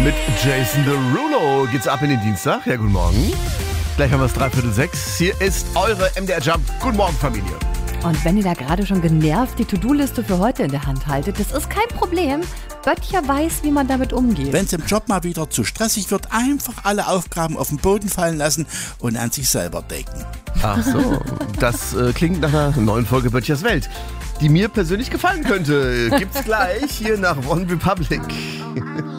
Mit Jason Derulo geht's ab in den Dienstag. Ja, guten Morgen. Gleich haben wir es 5:45. Hier ist eure MDR Jump. Guten Morgen, Familie. Und wenn ihr da gerade schon genervt die To-Do-Liste für heute in der Hand haltet, das ist kein Problem. Böttcher weiß, wie man damit umgeht. Wenn es im Job mal wieder zu stressig wird, einfach alle Aufgaben auf den Boden fallen lassen und an sich selber denken. Ach so, das klingt nach einer neuen Folge Böttchers Welt, die mir persönlich gefallen könnte. Gibt's gleich hier nach One Republic.